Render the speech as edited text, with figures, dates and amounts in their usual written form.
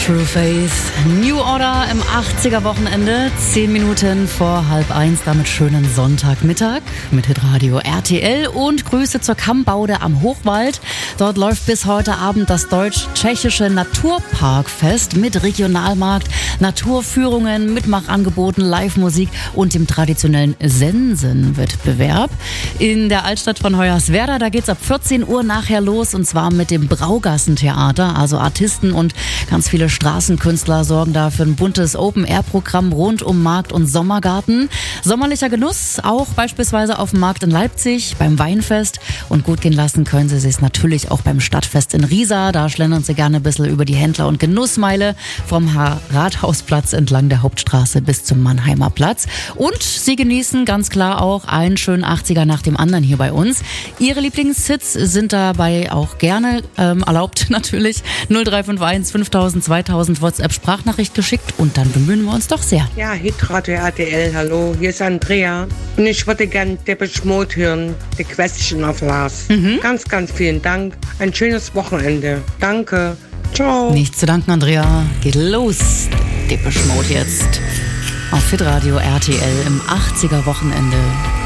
True Faith, New Order im 80er Wochenende, 10 Minuten vor 12:30, damit schönen Sonntagmittag mit Hitradio RTL und Grüße zur Kammbaude am Hochwald. Dort läuft bis heute Abend das deutsch-tschechische Naturparkfest mit Regionalmarkt, Naturführungen, Mitmachangeboten, Live-Musik und dem traditionellen Sensenwettbewerb. In der Altstadt von Hoyerswerda, da geht's ab 14 Uhr nachher los und zwar mit dem Braugassentheater, also Artisten und ganz viele Straßenkünstler sorgen da für ein buntes Open-Air-Programm rund um Markt und Sommergarten. Sommerlicher Genuss auch beispielsweise auf dem Markt in Leipzig, beim Weinfest. Und gut gehen lassen können Sie sich natürlich auch beim Stadtfest in Riesa. Da schlendern Sie gerne ein bisschen über die Händler- und Genussmeile vom Rathausplatz entlang der Hauptstraße bis zum Mannheimer Platz. Und Sie genießen ganz klar auch einen schönen 80er nach dem anderen hier bei uns. Ihre Lieblingshits sind dabei auch gerne erlaubt natürlich. 0351 5000 2000 WhatsApp-Sprachnachricht geschickt und dann bemühen wir uns doch sehr. Ja, Hitradio RTL, hallo, hier ist Andrea und ich würde gern Depeche Mode hören, The Question of Love. Ganz, ganz vielen Dank, ein schönes Wochenende. Danke, ciao. Nicht zu danken, Andrea. Geht los. Depeche Mode jetzt auf Hitradio RTL im 80er Wochenende.